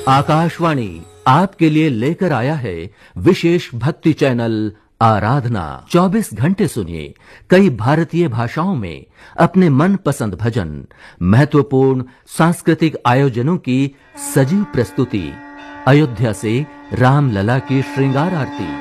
आकाशवाणी आपके लिए लेकर आया है विशेष भक्ति चैनल आराधना। 24 घंटे सुनिए कई भारतीय भाषाओं में अपने मनपसंद भजन, महत्वपूर्ण सांस्कृतिक आयोजनों की सजीव प्रस्तुति, अयोध्या से रामलला की श्रृंगार आरती,